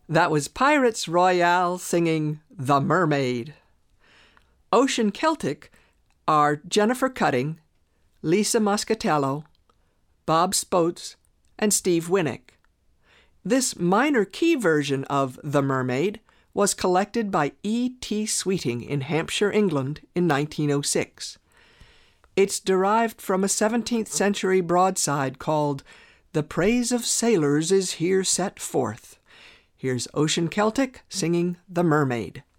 That was Pirates Royale singing The Mermaid. Ocean Celtic are Jennifer Cutting, Lisa Muscatello, Bob Spotes, and Steve Winnick. This minor key version of The Mermaid was collected by E.T. Sweeting in Hampshire, England in 1906. It's derived from a 17th century broadside called The Praise of Sailors is Here Set Forth. Here's Ocean Celtic singing The Mermaid.